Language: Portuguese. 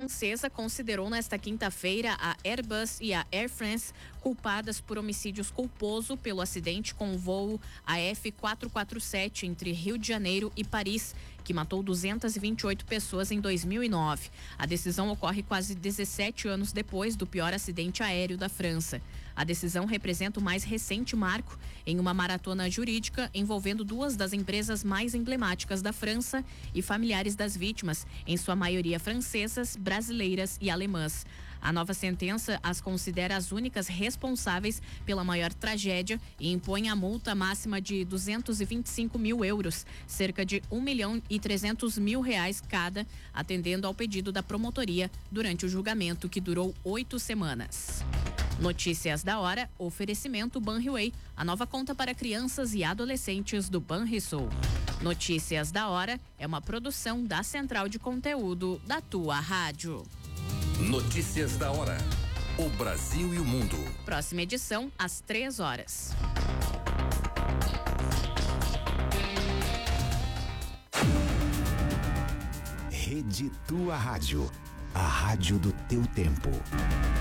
francesa considerou nesta quinta-feira a Airbus e a Air France culpadas por homicídios culposo pelo acidente com o voo AF447 entre Rio de Janeiro e Paris, que matou 228 pessoas em 2009. A decisão ocorre quase 17 anos depois do pior acidente aéreo da França. A decisão representa o mais recente marco em uma maratona jurídica envolvendo duas das empresas mais emblemáticas da França e familiares das vítimas, em sua maioria francesas, brasileiras e alemãs. A nova sentença as considera as únicas responsáveis pela maior tragédia e impõe a multa máxima de 225 mil euros, cerca de R$1.300.000 cada, atendendo ao pedido da promotoria durante o julgamento que durou 8 semanas. Notícias da hora, oferecimento Banriway, a nova conta para crianças e adolescentes do Banrisul. Notícias da hora é uma produção da Central de Conteúdo da tua rádio. Notícias da hora. O Brasil e o mundo. Próxima edição, às 3h. Rede Tua Rádio. A rádio do teu tempo.